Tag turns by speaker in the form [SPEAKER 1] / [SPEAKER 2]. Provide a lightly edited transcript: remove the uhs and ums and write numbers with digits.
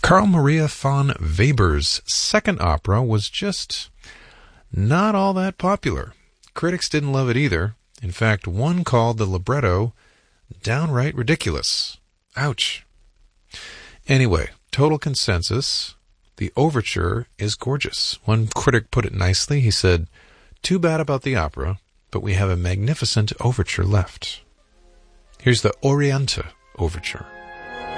[SPEAKER 1] Carl Maria von Weber's second opera was just not all that popular. Critics didn't love it either. In fact, one called the libretto downright ridiculous. Ouch. Anyway, total consensus, the overture is gorgeous. One critic put it nicely. He said, "Too bad about the opera, but we have a magnificent overture left." Here's the Oriente Overture.